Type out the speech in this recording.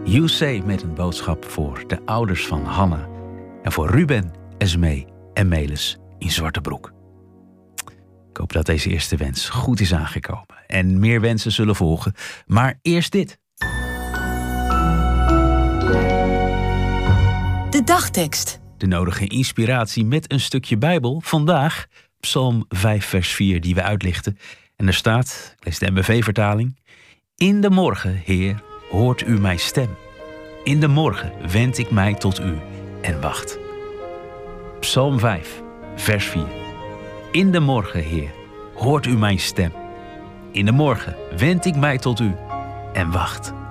Youssé met een boodschap voor de ouders van Hanna. En voor Ruben, Esmee en Melis in Zwartebroek. Ik hoop dat deze eerste wens goed is aangekomen. En meer wensen zullen volgen. Maar eerst dit. De dagtekst. De nodige inspiratie met een stukje Bijbel. Vandaag Psalm 5 vers 4 die we uitlichten. En er staat, ik lees de MBV-vertaling. In de morgen, Heer, hoort u mijn stem. In de morgen wend ik mij tot u en wacht. Psalm 5 vers 4. In de morgen, Heer, hoort u mijn stem. In de morgen wend ik mij tot u en wacht.